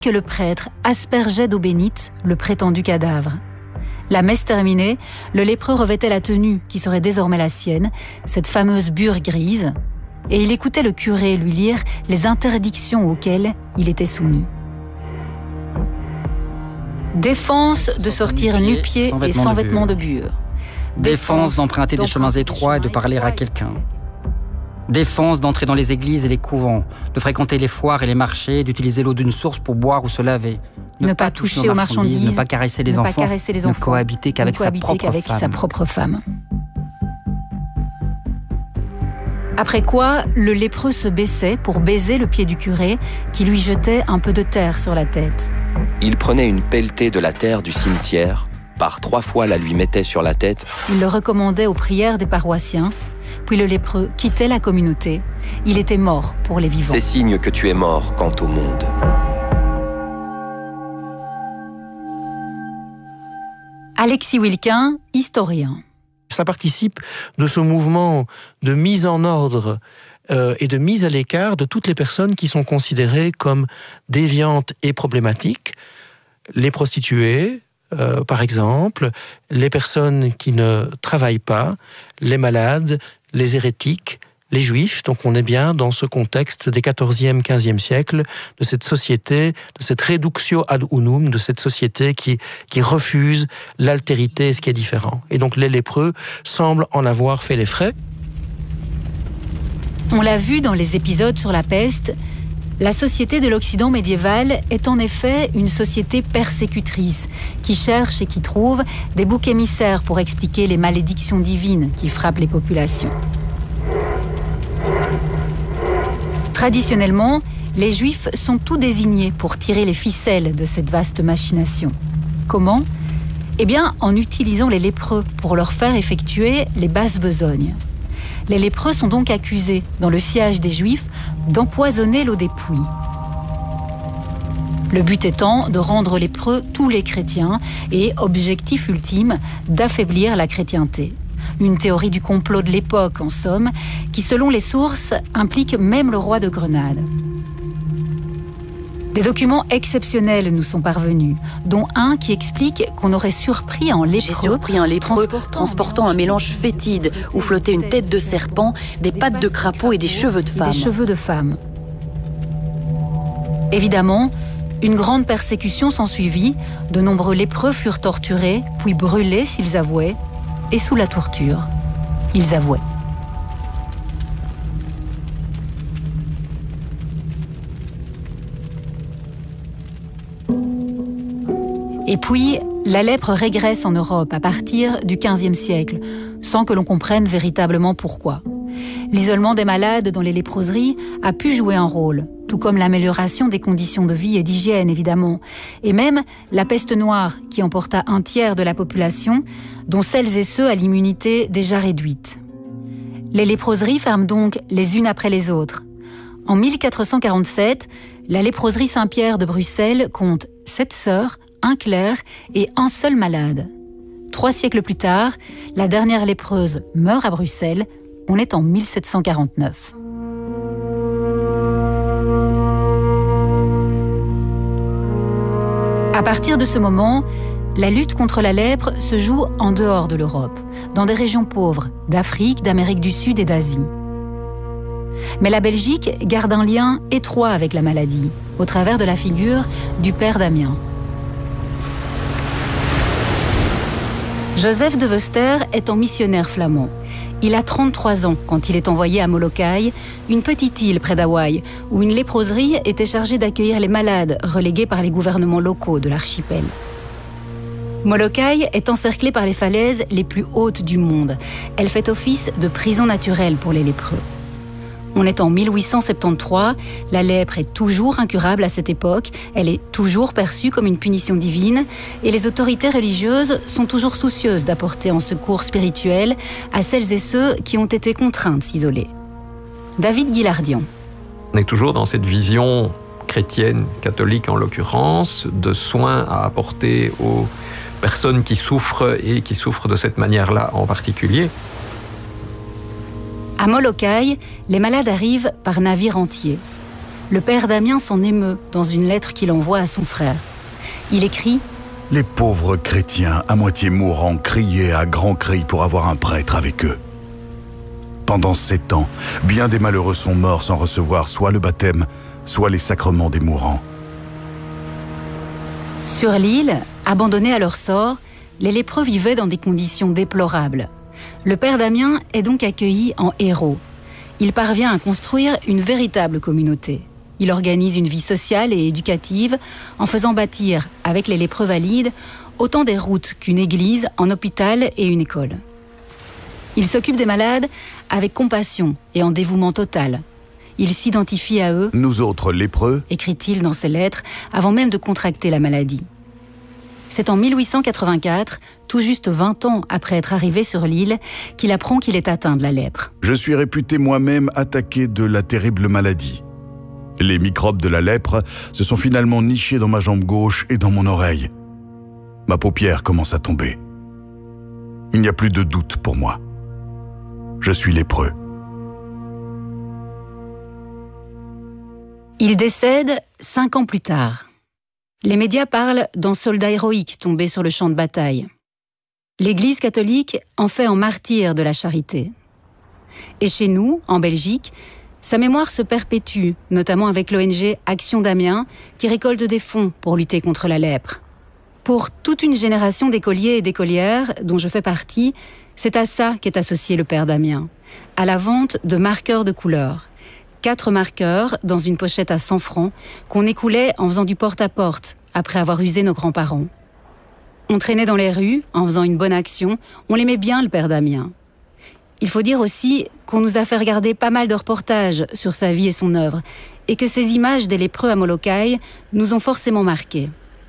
que le prêtre aspergeait d'eau bénite le prétendu cadavre. La messe terminée, le lépreux revêtait la tenue qui serait désormais la sienne, cette fameuse bure grise, et il écoutait le curé lui lire les interdictions auxquelles il était soumis. Défense de sortir nu-pieds et sans vêtements de bure. Défense d'emprunter des chemins étroits et de parler à quelqu'un. Défense d'entrer dans les églises et les couvents, de fréquenter les foires et les marchés, d'utiliser l'eau d'une source pour boire ou se laver. Ne pas toucher aux marchandises, ne pas caresser les enfants, ne cohabiter qu'avec sa propre femme. Après quoi, le lépreux se baissait pour baiser le pied du curé qui lui jetait un peu de terre sur la tête. Il prenait une pelletée de la terre du cimetière, par 3 fois la lui mettait sur la tête. Il le recommandait aux prières des paroissiens, puis le lépreux quittait la communauté. Il était mort pour les vivants. C'est signe que tu es mort quant au monde. Alexis Wilquin, historien. Ça participe de ce mouvement de mise en ordre et de mise à l'écart de toutes les personnes qui sont considérées comme déviantes et problématiques. Les prostituées, par exemple, les personnes qui ne travaillent pas, les malades, les hérétiques, les juifs. Donc on est bien dans ce contexte des 14e, 15e siècles, de cette société, de cette reductio ad unum, de cette société qui refuse l'altérité et ce qui est différent. Et donc les lépreux semblent en avoir fait les frais. On l'a vu dans les épisodes sur la peste, la société de l'Occident médiéval est en effet une société persécutrice qui cherche et qui trouve des boucs émissaires pour expliquer les malédictions divines qui frappent les populations. Traditionnellement, les Juifs sont tout désignés pour tirer les ficelles de cette vaste machination. Comment ? Eh bien, en utilisant les lépreux pour leur faire effectuer les basses besognes. Les lépreux sont donc accusés, dans le sillage des Juifs, d'empoisonner l'eau des puits. Le but étant de rendre lépreux tous les chrétiens et, objectif ultime, d'affaiblir la chrétienté. Une théorie du complot de l'époque, en somme, qui, selon les sources, implique même le roi de Grenade. Des documents exceptionnels nous sont parvenus, dont un qui explique qu'on aurait surpris un lépreux. J'ai surpris un lépreux transportant un mélange fétide où flottait une tête de serpent, des pattes de crapaud et des cheveux de femme. Des cheveux de femme. Évidemment, une grande persécution s'ensuivit. De nombreux lépreux furent torturés, puis brûlés s'ils avouaient, et sous la torture, ils avouaient. Et puis, la lèpre régresse en Europe à partir du XVe siècle, sans que l'on comprenne véritablement pourquoi. L'isolement des malades dans les léproseries a pu jouer un rôle, tout comme l'amélioration des conditions de vie et d'hygiène, évidemment, et même la peste noire qui emporta un tiers de la population, dont celles et ceux à l'immunité déjà réduite. Les léproseries ferment donc les unes après les autres. En 1447, la léproserie Saint-Pierre de Bruxelles compte 7 sœurs, un clerc et un seul malade. 3 siècles plus tard, la dernière lépreuse meurt à Bruxelles. On est en 1749. À partir de ce moment, la lutte contre la lèpre se joue en dehors de l'Europe, dans des régions pauvres, d'Afrique, d'Amérique du Sud et d'Asie. Mais la Belgique garde un lien étroit avec la maladie, au travers de la figure du père Damien. Joseph de Veuster est un missionnaire flamand. Il a 33 ans quand il est envoyé à Molokai, une petite île près d'Hawaï, où une léproserie était chargée d'accueillir les malades relégués par les gouvernements locaux de l'archipel. Molokai est encerclée par les falaises les plus hautes du monde. Elle fait office de prison naturelle pour les lépreux. On est en 1873, la lèpre est toujours incurable à cette époque, elle est toujours perçue comme une punition divine et les autorités religieuses sont toujours soucieuses d'apporter un secours spirituel à celles et ceux qui ont été contraints de s'isoler. David Guillardian. On est toujours dans cette vision chrétienne, catholique en l'occurrence, de soins à apporter aux personnes qui souffrent et qui souffrent de cette manière-là en particulier. À Molokai, les malades arrivent par navire entier. le père Damien s'en émeut dans une lettre qu'il envoie à son frère. Il écrit « Les pauvres chrétiens, à moitié mourants, criaient à grands cris pour avoir un prêtre avec eux. Pendant 7 ans, bien des malheureux sont morts sans recevoir soit le baptême, soit les sacrements des mourants. » Sur l'île, abandonnés à leur sort, les lépreux vivaient dans des conditions déplorables. Le père Damien est donc accueilli en héros. Il parvient à construire une véritable communauté. Il organise une vie sociale et éducative en faisant bâtir, avec les lépreux valides, autant des routes qu'une église, un hôpital et une école. Il s'occupe des malades avec compassion et en dévouement total. Il s'identifie à eux, « Nous autres lépreux », écrit-il dans ses lettres, avant même de contracter la maladie. C'est en 1884, tout juste 20 ans après être arrivé sur l'île, qu'il apprend qu'il est atteint de la lèpre. « Je suis réputé moi-même attaqué de la terrible maladie. Les microbes de la lèpre se sont finalement nichés dans ma jambe gauche et dans mon oreille. Ma paupière commence à tomber. Il n'y a plus de doute pour moi. Je suis lépreux. » Il décède 5 ans plus tard. Les médias parlent d'un soldat héroïque tombé sur le champ de bataille. L'Église catholique en fait un martyr de la charité. Et chez nous, en Belgique, sa mémoire se perpétue, notamment avec l'ONG Action Damien, qui récolte des fonds pour lutter contre la lèpre. Pour toute une génération d'écoliers et d'écolières, dont je fais partie, c'est à ça qu'est associé le père Damien, à la vente de marqueurs de couleur. 4 marqueurs dans une pochette à 100 francs qu'on écoulait en faisant du porte-à-porte après avoir usé nos grands-parents. On traînait dans les rues en faisant une bonne action, on l'aimait bien le père Damien. Il faut dire aussi qu'on nous a fait regarder pas mal de reportages sur sa vie et son œuvre et que ces images des lépreux à Molokai nous ont forcément marqués.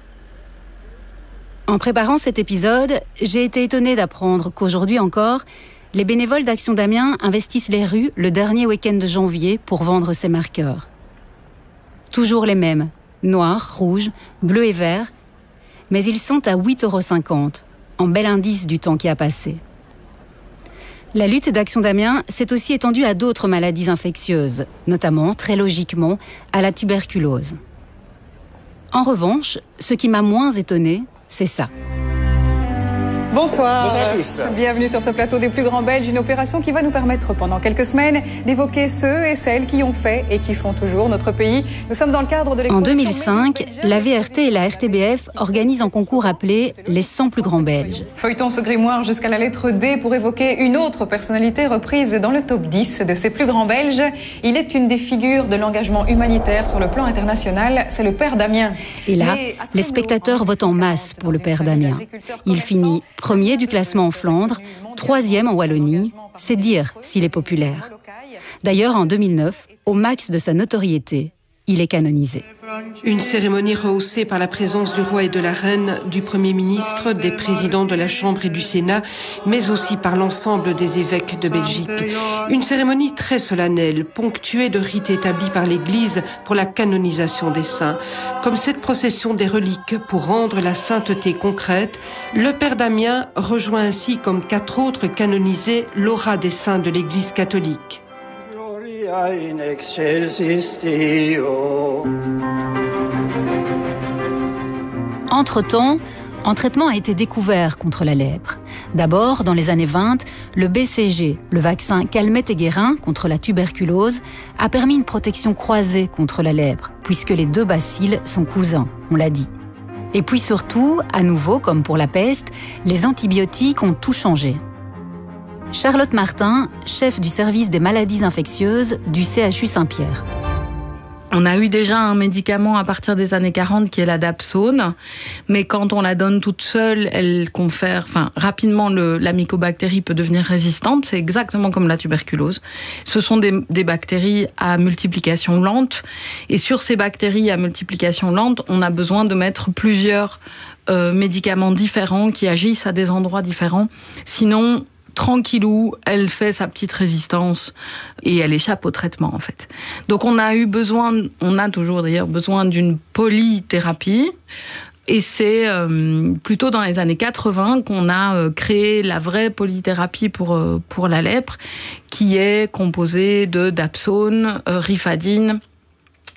En préparant cet épisode, j'ai été étonnée d'apprendre qu'aujourd'hui encore, les bénévoles d'Action Damien investissent les rues le dernier week-end de janvier pour vendre ces marqueurs. Toujours les mêmes, noirs, rouges, bleus et verts, mais ils sont à 8,50 €, en bel indice du temps qui a passé. La lutte d'Action Damien s'est aussi étendue à d'autres maladies infectieuses, notamment, très logiquement, à la tuberculose. En revanche, ce qui m'a moins étonnée, c'est ça. Bonsoir. Bonsoir à tous. Bienvenue sur ce plateau des plus grands Belges, une opération qui va nous permettre pendant quelques semaines d'évoquer ceux et celles qui ont fait et qui font toujours notre pays. Nous sommes dans le cadre de l'exposition... En 2005, la VRT et la RTBF organisent un concours appelé les 100 plus grands Belges. Feuilletons ce grimoire jusqu'à la lettre D pour évoquer une autre personnalité reprise dans le top 10 de ces plus grands Belges. Il est une des figures de l'engagement humanitaire sur le plan international, c'est le père Damien. Et là, les spectateurs votent en masse pour le père Damien. Il finit premier du classement en Flandre, 3e en Wallonie, c'est dire s'il est populaire. D'ailleurs, en 2009, au max de sa notoriété, il est canonisé. Une cérémonie rehaussée par la présence du roi et de la reine, du Premier ministre, des présidents de la Chambre et du Sénat, mais aussi par l'ensemble des évêques de Belgique. Une cérémonie très solennelle, ponctuée de rites établis par l'Église pour la canonisation des saints. Comme cette procession des reliques pour rendre la sainteté concrète, le père Damien rejoint ainsi, comme 4 autres canonisés, l'aura des saints de l'Église catholique. In excelsis Deo. Entre-temps, un traitement a été découvert contre la lèpre. D'abord, dans les années 20, le BCG, le vaccin Calmette-Guérin contre la tuberculose, a permis une protection croisée contre la lèpre, puisque les 2 bacilles sont cousins, on l'a dit. Et puis surtout, à nouveau, comme pour la peste, les antibiotiques ont tout changé. Charlotte Martin, chef du service des maladies infectieuses du CHU Saint-Pierre. On a eu déjà un médicament à partir des années 40 qui est la dapsone, mais quand on la donne toute seule, elle confère, rapidement la mycobactérie peut devenir résistante, c'est exactement comme la tuberculose. Ce sont des bactéries à multiplication lente, et sur ces bactéries à multiplication lente, on a besoin de mettre plusieurs médicaments différents qui agissent à des endroits différents, sinon tranquillou, elle fait sa petite résistance et elle échappe au traitement en fait. Donc on a toujours d'ailleurs besoin d'une polythérapie et c'est plutôt dans les années 80 qu'on a créé la vraie polythérapie pour la lèpre qui est composée de dapsone, rifadine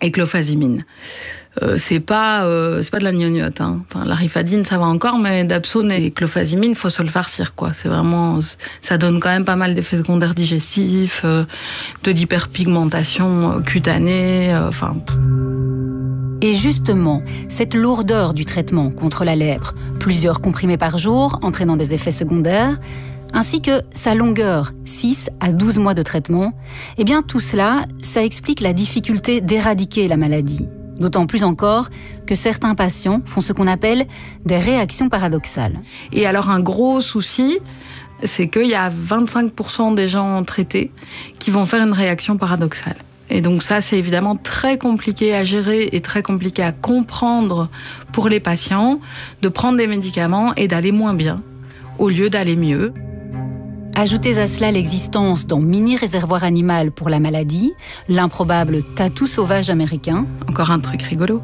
et clofazimine. C'est pas de la gnognotte. Hein. Enfin, la rifadine, ça va encore, mais dapsone et clofazimine, faut se le farcir, quoi. C'est vraiment, ça donne quand même pas mal d'effets secondaires digestifs, de l'hyperpigmentation cutanée, enfin. Et justement, cette lourdeur du traitement contre la lèpre, plusieurs comprimés par jour, entraînant des effets secondaires, ainsi que sa longueur, 6 à 12 mois de traitement, eh bien tout cela, ça explique la difficulté d'éradiquer la maladie. D'autant plus encore que certains patients font ce qu'on appelle des réactions paradoxales. Et alors un gros souci, c'est qu'il y a 25% des gens traités qui vont faire une réaction paradoxale. Et donc ça, c'est évidemment très compliqué à gérer et très compliqué à comprendre pour les patients, de prendre des médicaments et d'aller moins bien, au lieu d'aller mieux. Ajoutez à cela l'existence d'un mini-réservoir animal pour la maladie, l'improbable tatou sauvage américain. Encore un truc rigolo.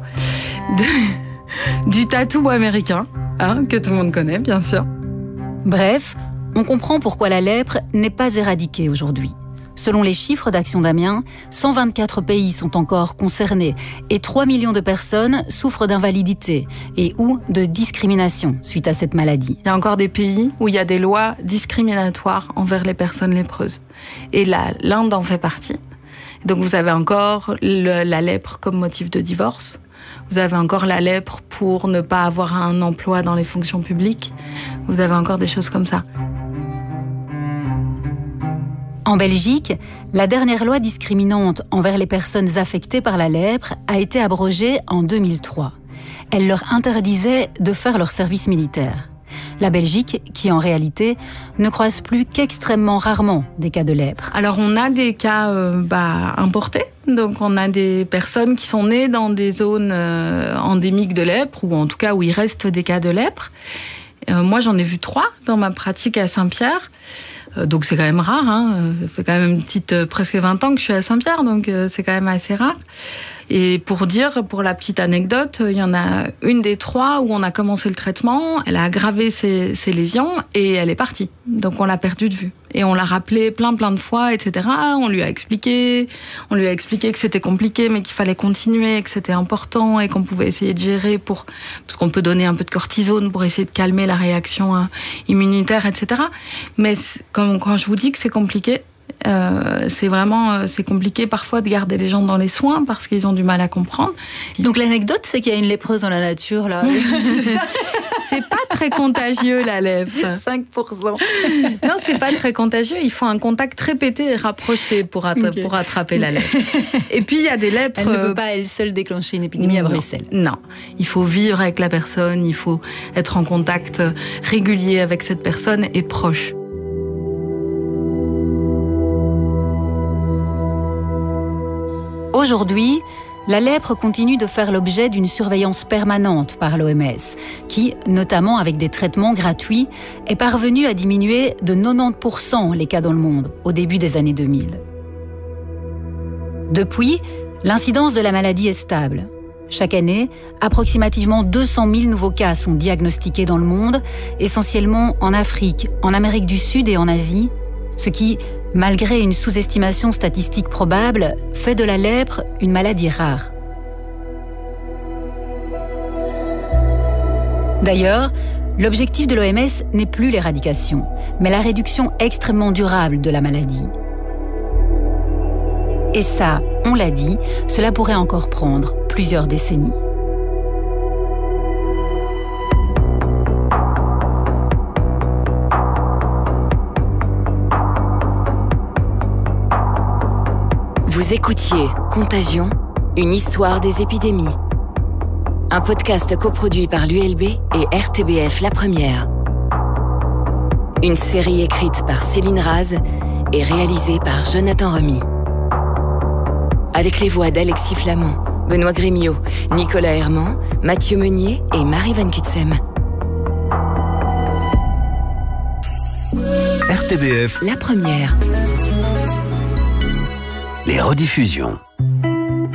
Du tatou américain, hein, que tout le monde connaît, bien sûr. Bref, on comprend pourquoi la lèpre n'est pas éradiquée aujourd'hui. Selon les chiffres d'Action d'Amiens, 124 pays sont encore concernés et 3 millions de personnes souffrent d'invalidité et ou de discrimination suite à cette maladie. Il y a encore des pays où il y a des lois discriminatoires envers les personnes lépreuses. Et l'Inde en fait partie. Donc vous avez encore la lèpre comme motif de divorce. Vous avez encore la lèpre pour ne pas avoir un emploi dans les fonctions publiques. Vous avez encore des choses comme ça. En Belgique, la dernière loi discriminante envers les personnes affectées par la lèpre a été abrogée en 2003. Elle leur interdisait de faire leur service militaire. La Belgique, qui en réalité ne croise plus qu'extrêmement rarement des cas de lèpre. Alors on a des cas importés, donc on a des personnes qui sont nées dans des zones endémiques de lèpre, ou en tout cas où il reste des cas de lèpre. Moi j'en ai vu 3 dans ma pratique à Saint-Pierre. Donc c'est quand même rare, hein. Ça fait quand même presque 20 ans que je suis à Saint-Pierre, donc c'est quand même assez rare. Et pour la petite anecdote, il y en a une des 3 où on a commencé le traitement, elle a aggravé ses lésions et elle est partie. Donc on l'a perdue de vue. Et on l'a rappelé plein de fois, etc. On lui a expliqué que c'était compliqué, mais qu'il fallait continuer, que c'était important et qu'on pouvait essayer de gérer parce qu'on peut donner un peu de cortisone pour essayer de calmer la réaction immunitaire, etc. Mais quand je vous dis que c'est compliqué, c'est compliqué parfois de garder les gens dans les soins parce qu'ils ont du mal à comprendre. Donc l'anecdote, c'est qu'il y a une lépreuse dans la nature, là. C'est pas très contagieux, la lèpre. 5%. Non, c'est pas très contagieux. Il faut un contact répété et rapproché pour attraper la lèpre. Et puis, il y a des lèpres... Elle ne peut pas, elle seule, déclencher une épidémie à Bruxelles. Non. Il faut vivre avec la personne, il faut être en contact régulier avec cette personne et proche. Aujourd'hui, la lèpre continue de faire l'objet d'une surveillance permanente par l'OMS, qui, notamment avec des traitements gratuits, est parvenue à diminuer de 90% les cas dans le monde au début des années 2000. Depuis, l'incidence de la maladie est stable. Chaque année, approximativement 200 000 nouveaux cas sont diagnostiqués dans le monde, essentiellement en Afrique, en Amérique du Sud et en Asie, ce qui, malgré une sous-estimation statistique probable, fait de la lèpre une maladie rare. D'ailleurs, l'objectif de l'OMS n'est plus l'éradication, mais la réduction extrêmement durable de la maladie. Et ça, on l'a dit, cela pourrait encore prendre plusieurs décennies. Vous écoutiez Contagion, une histoire des épidémies. Un podcast coproduit par l'ULB et RTBF La Première. Une série écrite par Céline Raz et réalisée par Jonathan Remy. Avec les voix d'Alexis Flamand, Benoît Grémiot, Nicolas Herman, Mathieu Meunier et Marie Van Kutsem. RTBF La Première. Les rediffusions.